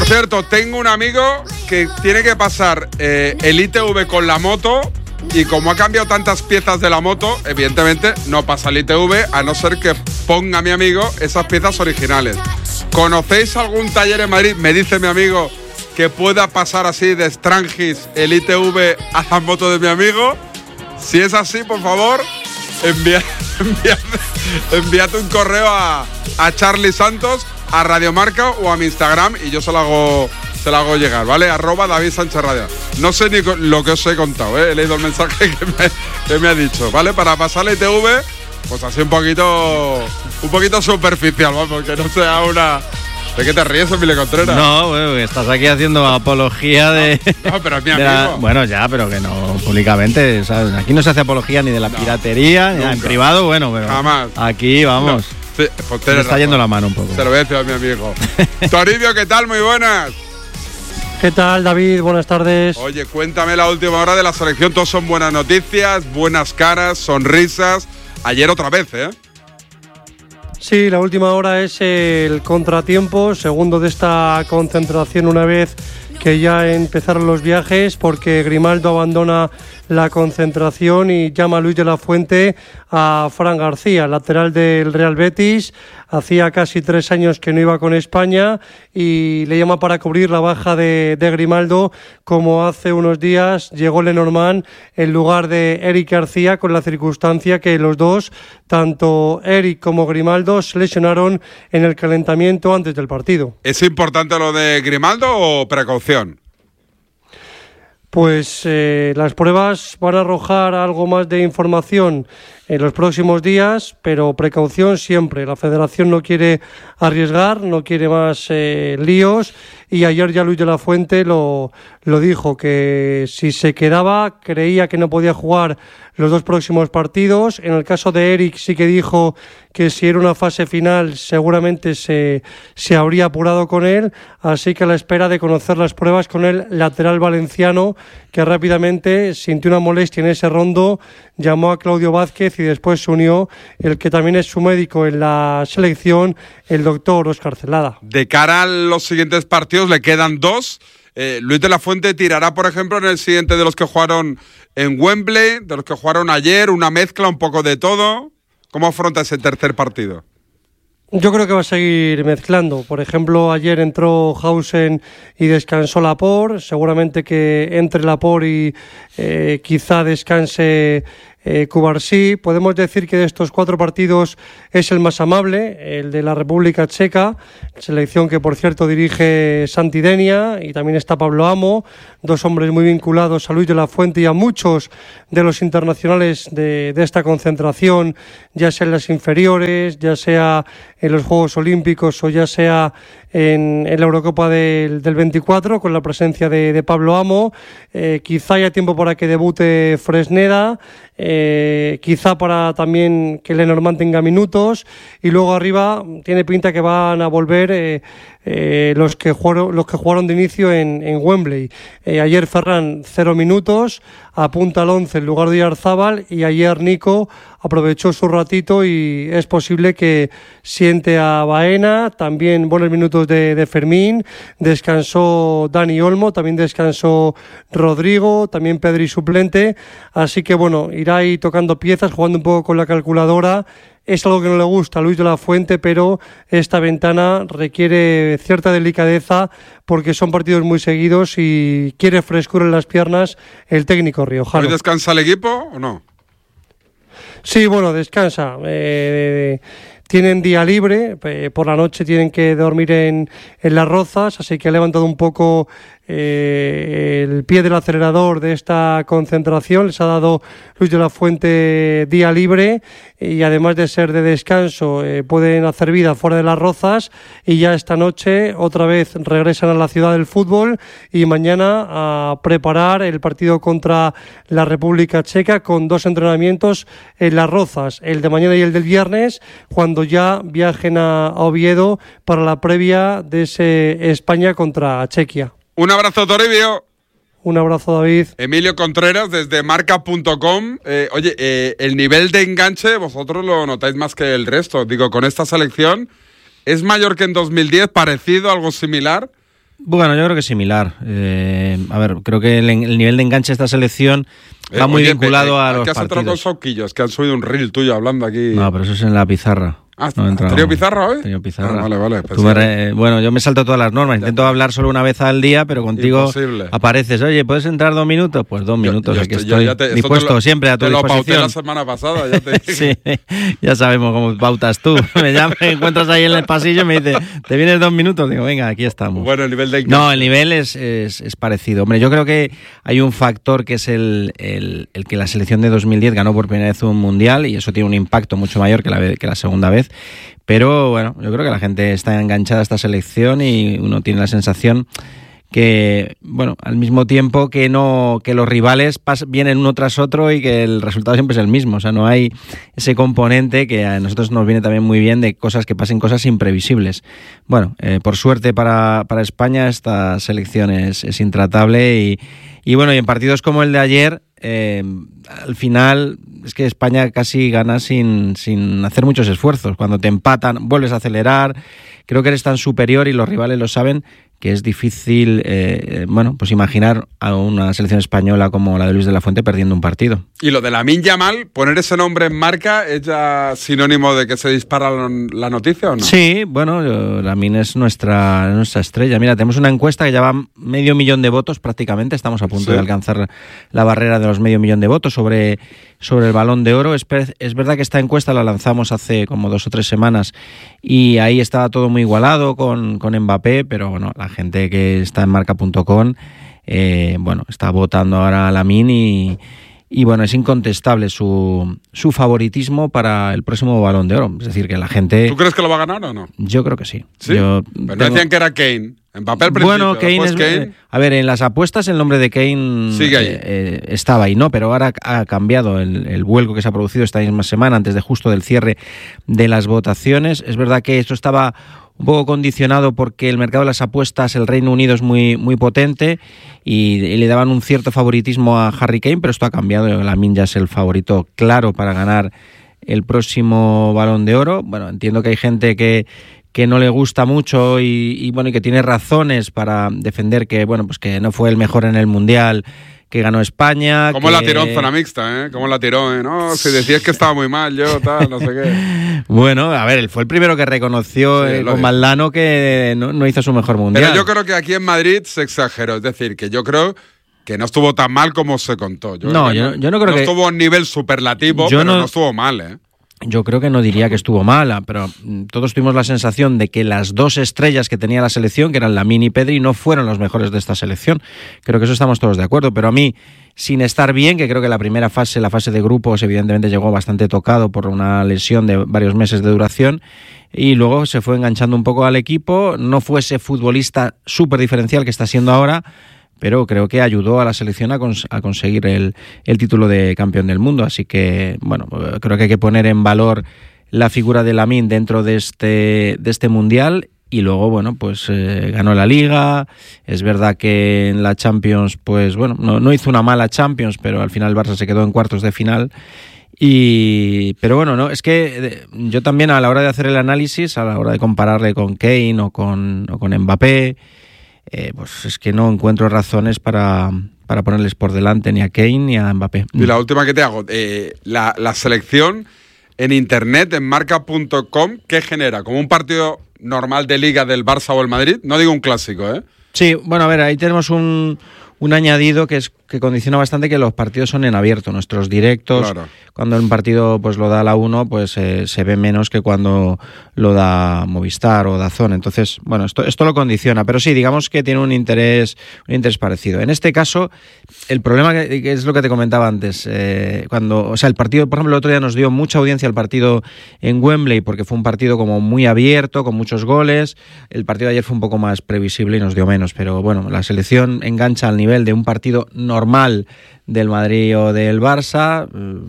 Por cierto, tengo un amigo que tiene que pasar el ITV con la moto y como ha cambiado tantas piezas de la moto, evidentemente no pasa el ITV a no ser que ponga mi amigo esas piezas originales. ¿Conocéis algún taller en Madrid? Me dice mi amigo que pueda pasar así de Strangis el ITV a la moto de mi amigo. Si es así, por favor, envíate un correo a Charlie Santos, a Radiomarca o a mi Instagram y yo se lo hago llegar, ¿vale? @DavidSánchezRadio. No sé ni lo que os he contado, ¿eh? He leído el mensaje que me ha dicho, ¿vale? Para pasar la ITV, pues así un poquito superficial, ¿vale? Porque no sea una... ¿De qué te ríes, Emilio Contreras? No, bueno, estás aquí haciendo apología de... No, pero es mi amigo. Bueno, ya, pero que no públicamente, ¿sabes? Aquí no se hace apología ni de la piratería, ni en privado, bueno, pero... Jamás. Aquí, vamos... No. Sí, pues me está yendo la mano un poco. Se lo voy a decir a mi amigo. Toribio, ¿qué tal? Muy buenas. ¿Qué tal, David? Buenas tardes. Oye, cuéntame la última hora de la selección. Todos son buenas noticias, buenas caras, sonrisas. Ayer otra vez, ¿eh? Sí, la última hora es el contratiempo, segundo de esta concentración una vez que ya empezaron los viajes, porque Grimaldo abandona la concentración y llama a Luis de la Fuente a Fran García, lateral del Real Betis. Hacía casi 3 años que no iba con España y le llama para cubrir la baja de Grimaldo, como hace unos días llegó Lenormand en lugar de Eric García, con la circunstancia que los dos, tanto Eric como Grimaldo, se lesionaron en el calentamiento antes del partido. ¿Es importante lo de Grimaldo o precaución? Pues las pruebas van a arrojar algo más de información en los próximos días, pero precaución siempre. La Federación no quiere arriesgar, no quiere más líos, y ayer ya Luis de la Fuente lo dijo, que si se quedaba creía que no podía jugar los 2 próximos partidos. En el caso de Eric sí que dijo que si era una fase final seguramente se habría apurado con él, así que a la espera de conocer las pruebas con el lateral valenciano, que rápidamente sintió una molestia en ese rondo, llamó a Claudio Vázquez y después se unió el que también es su médico en la selección, el doctor Óscar Celada. De cara a los siguientes partidos, le quedan 2. Luis de la Fuente tirará, por ejemplo, en el siguiente de los que jugaron en Wembley, de los que jugaron ayer, una mezcla, un poco de todo. ¿Cómo afronta ese tercer partido? Yo creo que va a seguir mezclando. Por ejemplo, ayer entró Hausen y descansó Laporte. Seguramente que entre Laporte y quizá descanse Cubarsí. Podemos decir que de estos 4 partidos es el más amable, el de la República Checa, selección que por cierto dirige Santi Denia, y también está Pablo Amo, 2 hombres muy vinculados a Luis de la Fuente y a muchos de los internacionales de esta concentración, ya sea en las inferiores, ya sea en los Juegos Olímpicos o ya sea en la Eurocopa del 24, con la presencia de Pablo Amo. Quizá haya tiempo para que debute Fresneda, quizá para también que Lenormand tenga minutos, y luego arriba tiene pinta que van a volver los que jugaron de inicio en Wembley. Ayer Ferran 0 minutos, apunta al 11 en lugar de Oyarzábal, y ayer Nico aprovechó su ratito y es posible que siente a Baena. También buenos minutos de Fermín, descansó Dani Olmo, también descansó Rodrigo, también Pedri suplente, así que bueno, irá ahí tocando piezas, jugando un poco con la calculadora. Es algo que no le gusta a Luis de la Fuente, pero esta ventana requiere cierta delicadeza porque son partidos muy seguidos y quiere frescura en las piernas el técnico riojano. ¿Hoy descansa el equipo o no? Sí, bueno, descansa. Tienen día libre, por la noche tienen que dormir en Las Rozas, así que ha levantado un poco el pie del acelerador de esta concentración. Les ha dado Luis de la Fuente día libre y además de ser de descanso pueden hacer vida fuera de Las Rozas, y ya esta noche otra vez regresan a la ciudad del fútbol y mañana a preparar el partido contra la República Checa con 2 entrenamientos en Las Rozas, el de mañana y el del viernes, cuando ya viajen a Oviedo para la previa de ese España contra Chequia. Un abrazo, Toribio. Un abrazo, David. Emilio Contreras, desde marca.com. Oye, el nivel de enganche vosotros lo notáis más que el resto. Digo, con esta selección, ¿es mayor que en 2010? ¿Parecido, algo similar? Bueno, yo creo que es similar. A ver, creo que el nivel de enganche de esta selección va muy vinculado a los partidos. ¿Qué has entrado con Sauquillos? Que han subido un reel tuyo hablando aquí. No, pero eso es en la pizarra. ¿Has tenido pizarra hoy? Tengo pizarra. Vale. Pues bueno, yo me salto todas las normas. Intento hablar solo una vez al día, pero contigo imposible. Apareces. Oye, ¿puedes entrar 2 minutos? Pues 2 minutos. Aquí estoy dispuesto siempre a tu disposición. Te lo pauté la semana pasada. Ya te sí, ya sabemos cómo pautas tú. Me encuentras ahí en el pasillo y me dices, ¿te vienes 2 minutos? Digo, venga, aquí estamos. Bueno, el nivel de... No, el nivel es parecido. Hombre, yo creo que hay un factor que es el que la selección de 2010 ganó por primera vez un mundial y eso tiene un impacto mucho mayor que la segunda vez. Pero bueno, yo creo que la gente está enganchada a esta selección y uno tiene la sensación que, bueno, al mismo tiempo que los rivales vienen uno tras otro y que el resultado siempre es el mismo. O sea, no hay ese componente que a nosotros nos viene también muy bien de que pasen cosas imprevisibles. Bueno, por suerte para España esta selección es intratable y bueno, y en partidos como el de ayer, al final es que España casi gana sin hacer muchos esfuerzos. Cuando te empatan, vuelves a acelerar. Creo que eres tan superior y los rivales lo saben que es difícil, pues imaginar a una selección española como la de Luis de la Fuente perdiendo un partido. Y lo de Lamine Yamal, poner ese nombre en marca, ¿es ya sinónimo de que se dispara la noticia o no? Sí, bueno, Lamine es nuestra estrella. Mira, tenemos una encuesta que ya va 500.000 de votos prácticamente. Estamos a punto de alcanzar la barrera de los 500.000 de votos sobre el Balón de Oro. Es verdad que esta encuesta la lanzamos hace como 2 o 3 semanas y ahí estaba todo muy igualado con Mbappé, pero bueno, la gente que está en marca.com está votando ahora a Lamine y bueno, es incontestable su favoritismo para el próximo Balón de Oro. Es decir, que la gente... ¿Tú crees que lo va a ganar o no? Yo creo que sí. ¿Sí? Pero no decían que era Kane. Mbappé al principio. Bueno, Kane a ver, en las apuestas el nombre de Kane sigue ahí. Estaba ahí, ¿no? Pero ahora ha cambiado el vuelco que se ha producido esta misma semana, antes de justo del cierre de las votaciones. Es verdad que esto estaba un poco condicionado porque el mercado de las apuestas, el Reino Unido es muy, muy potente y le daban un cierto favoritismo a Harry Kane, pero esto ha cambiado. Lamine ya es el favorito claro para ganar el próximo Balón de Oro. Bueno, entiendo que hay gente que no le gusta mucho y que tiene razones para defender que pues que no fue el mejor en el Mundial que ganó España. ¿Cómo la tiró en zona mixta, ¿Cómo la tiró, No, si decías que estaba muy mal, yo, tal, no sé qué. Bueno, a ver, él fue el primero que reconoció con Valdano que no hizo su mejor Mundial. Pero yo creo que aquí en Madrid se exageró, es decir, que yo creo que no estuvo tan mal como se contó. Yo no creo que... No estuvo a un nivel superlativo, pero no estuvo mal, Yo creo que no diría que estuvo mala, pero todos tuvimos la sensación de que las 2 estrellas que tenía la selección, que eran Lamine y Pedri, no fueron los mejores de esta selección. Creo que eso estamos todos de acuerdo, pero a mí, sin estar bien, que creo que la primera fase, la fase de grupos, evidentemente llegó bastante tocado por una lesión de varios meses de duración, y luego se fue enganchando un poco al equipo, no fue ese futbolista súper diferencial que está siendo ahora, pero creo que ayudó a la selección a conseguir el título de campeón del mundo. Así que, bueno, creo que hay que poner en valor la figura de Lamine dentro de este Mundial. Y luego, ganó la Liga. Es verdad que en la Champions, no hizo una mala Champions, pero al final el Barça se quedó en cuartos de final. Pero bueno, no, es que yo también a la hora de hacer el análisis, a la hora de compararle con Kane o con Mbappé, es que no encuentro razones para ponerles por delante ni a Kane ni a Mbappé. Y la última que te hago, la selección en internet, en marca.com, ¿qué genera? ¿Como un partido normal de Liga del Barça o el Madrid? No digo un clásico, Sí, bueno, a ver, ahí tenemos un añadido que condiciona bastante, que los partidos son en abierto, nuestros directos. Claro. Cuando un partido lo da la 1, se ve menos que cuando lo da Movistar o DAZN. Entonces, esto lo condiciona, pero sí, digamos que tiene un interés parecido. En este caso, el problema que es lo que te comentaba antes, el partido, por ejemplo, el otro día nos dio mucha audiencia el partido en Wembley porque fue un partido como muy abierto, con muchos goles. El partido de ayer fue un poco más previsible y nos dio menos, pero bueno, la selección engancha al nivel de un partido normal del Madrid o del Barça,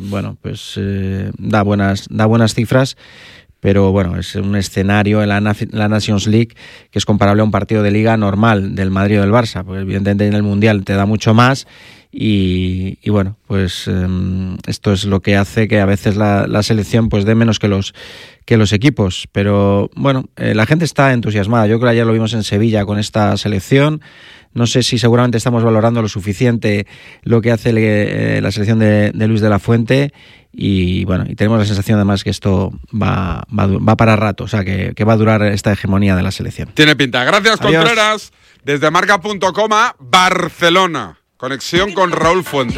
da buenas cifras, pero es un escenario en la Nations League que es comparable a un partido de Liga normal del Madrid o del Barça, porque evidentemente en el Mundial te da mucho más y bueno, pues esto es lo que hace que a veces la selección pues dé menos que los equipos, pero bueno, la gente está entusiasmada. Yo creo que ayer lo vimos en Sevilla con esta selección. No sé si seguramente estamos valorando lo suficiente lo que hace la selección de Luis de la Fuente y bueno, y tenemos la sensación además que esto va para rato, o sea que va a durar esta hegemonía de la selección. Tiene pinta. Gracias, Adiós. Contreras. Desde Marca.com, Barcelona. Conexión con Raúl Fuentes.